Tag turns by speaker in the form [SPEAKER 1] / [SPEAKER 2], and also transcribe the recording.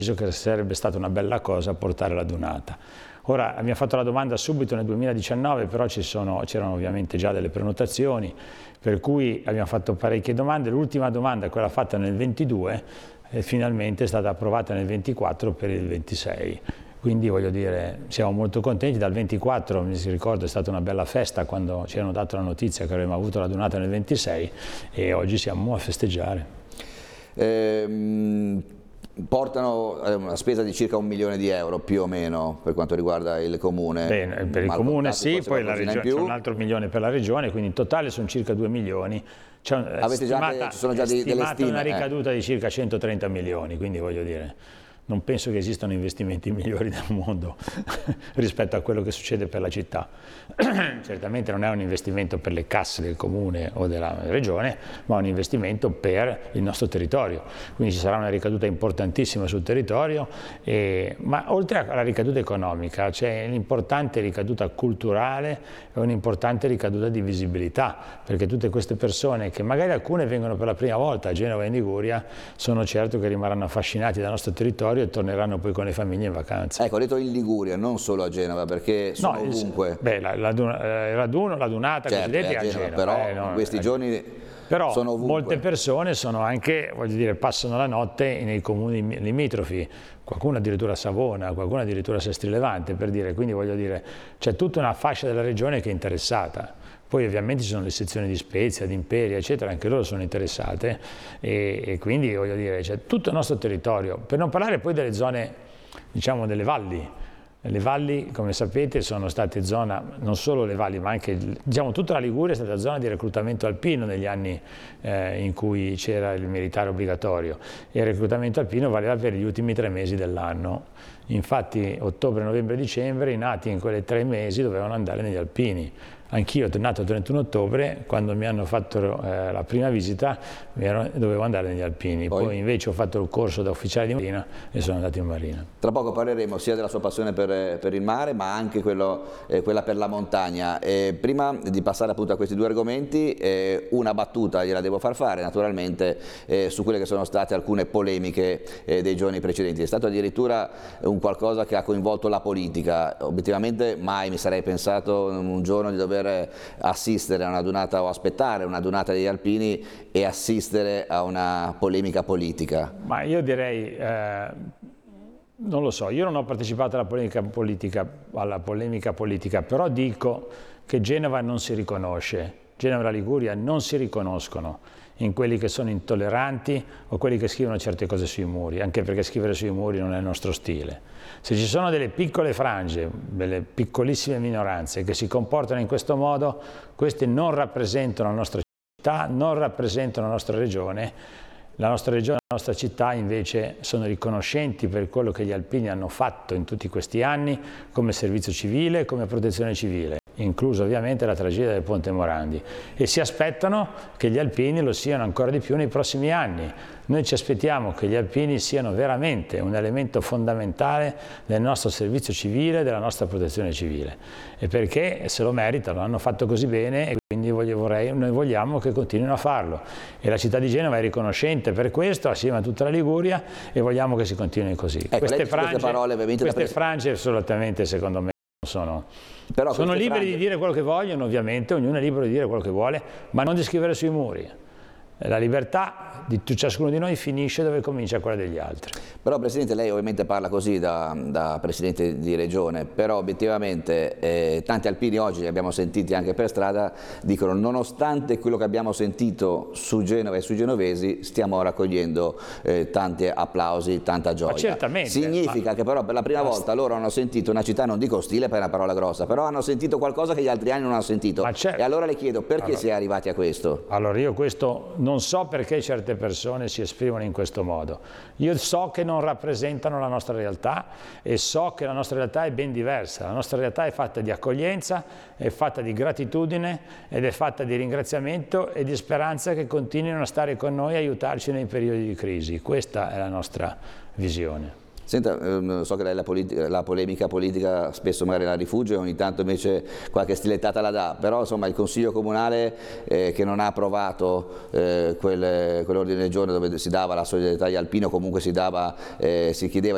[SPEAKER 1] che sarebbe stata una bella cosa portare la dunata. Ora abbiamo fatto la domanda subito nel 2019, però c'erano ovviamente già delle prenotazioni, per cui abbiamo fatto parecchie domande. L'ultima domanda, quella fatta nel 22, finalmente è stata approvata nel 24 per il 26. Quindi voglio dire, siamo molto contenti. Dal 24, mi si ricorda, è stata una bella festa quando ci hanno dato la notizia che avremmo avuto la dunata nel 26 e oggi siamo a festeggiare.
[SPEAKER 2] Portano una spesa di circa 1 milione di euro più o meno per quanto riguarda il comune.
[SPEAKER 1] Bene, per il comune sì, poi la regione, c'è un altro milione per la regione, quindi in totale sono circa 2 milioni. Ci sono già delle stime? Una ricaduta di circa 130 milioni, quindi voglio dire, non penso che esistano investimenti migliori del mondo rispetto a quello che succede per la città. Certamente non è un investimento per le casse del comune o della regione, ma un investimento per il nostro territorio. Quindi ci sarà una ricaduta importantissima sul territorio, ma oltre alla ricaduta economica c'è un'importante ricaduta culturale e un'importante ricaduta di visibilità, perché tutte queste persone, che magari alcune vengono per la prima volta a Genova e in Liguria, sono certo che rimarranno affascinati dal nostro territorio e torneranno poi con le famiglie in vacanza.
[SPEAKER 2] Ecco, ho detto in Liguria, non solo a Genova, perché sono ovunque.
[SPEAKER 1] Beh, il raduno, la dunata,
[SPEAKER 2] certo,
[SPEAKER 1] cosiddetta, a Genova.
[SPEAKER 2] Però in questi giorni
[SPEAKER 1] però
[SPEAKER 2] sono ovunque.
[SPEAKER 1] Molte persone sono anche, voglio dire, passano la notte nei comuni limitrofi, qualcuno addirittura a Savona, qualcuno addirittura a Sestri Levante, per dire, quindi voglio dire, c'è tutta una fascia della regione che è interessata. Poi ovviamente ci sono le sezioni di Spezia, di Imperia, eccetera, anche loro sono interessate e quindi voglio dire, c'è tutto il nostro territorio, per non parlare poi delle zone, diciamo, delle valli. Le valli, come sapete, sono state zona, non solo le valli, ma anche, diciamo, tutta la Liguria è stata zona di reclutamento alpino negli anni in cui c'era il militare obbligatorio, e il reclutamento alpino valeva per gli ultimi 3 mesi dell'anno. Infatti ottobre, novembre, dicembre i nati in quei 3 mesi dovevano andare negli alpini. Anch'io, nato il 31 ottobre, quando mi hanno fatto la prima visita, dovevo andare negli alpini. Poi invece ho fatto il corso da ufficiale di marina e sono andato in marina.
[SPEAKER 2] Tra poco parleremo sia della sua passione per il mare, ma anche quella per la montagna. Prima di passare appunto a questi 2 argomenti, una battuta gliela devo far fare, naturalmente, su quelle che sono state alcune polemiche dei giorni precedenti. È stato addirittura un qualcosa che ha coinvolto la politica. Obiettivamente mai mi sarei pensato un giorno di dover assistere a una dunata o aspettare una dunata degli alpini e assistere a una polemica politica.
[SPEAKER 1] Ma io direi, non lo so, io non ho partecipato alla polemica politica, però dico che Genova non si riconosce, Genova e la Liguria non si riconoscono in quelli che sono intolleranti o quelli che scrivono certe cose sui muri, anche perché scrivere sui muri non è il nostro stile. Se ci sono delle piccole frange, delle piccolissime minoranze che si comportano in questo modo, queste non rappresentano la nostra città, non rappresentano la nostra regione. La nostra regione e la nostra città invece sono riconoscenti per quello che gli alpini hanno fatto in tutti questi anni come servizio civile, come protezione civile, incluso ovviamente la tragedia del Ponte Morandi, e si aspettano che gli alpini lo siano ancora di più nei prossimi anni. Noi ci aspettiamo che gli alpini siano veramente un elemento fondamentale del nostro servizio civile, della nostra protezione civile, e perché se lo meritano, hanno fatto così bene e quindi noi vogliamo che continuino a farlo, e la città di Genova è riconoscente per questo assieme a tutta la Liguria e vogliamo che si continui così.
[SPEAKER 2] Ecco, queste
[SPEAKER 1] frange assolutamente, secondo me, sono liberi di dire quello che vogliono, ovviamente, ognuno è libero di dire quello che vuole, ma non di scrivere sui muri. La libertà di ciascuno di noi finisce dove comincia quella degli altri.
[SPEAKER 2] Però Presidente, lei ovviamente parla così da Presidente di Regione, però obiettivamente tanti alpini oggi, li abbiamo sentiti anche per strada, dicono nonostante quello che abbiamo sentito su Genova e sui genovesi stiamo raccogliendo tanti applausi, tanta gioia.
[SPEAKER 1] Ma certamente.
[SPEAKER 2] Significa che però per la prima volta loro hanno sentito una città, non dico ostile per una parola grossa, però hanno sentito qualcosa che gli altri anni non hanno sentito. E allora le chiedo perché si è arrivati a questo?
[SPEAKER 1] Allora io questo non so perché certe persone si esprimono in questo modo. Io so che non rappresentano la nostra realtà e so che la nostra realtà è ben diversa. La nostra realtà è fatta di accoglienza, è fatta di gratitudine ed è fatta di ringraziamento e di speranza che continuino a stare con noi e aiutarci nei periodi di crisi. Questa è la nostra visione.
[SPEAKER 2] Senta, so che lei la polemica politica spesso magari la rifugge, ogni tanto invece qualche stilettata la dà, però insomma il Consiglio Comunale che non ha approvato quell'ordine del giorno dove si dava la solidarietà agli alpini, o comunque si chiedeva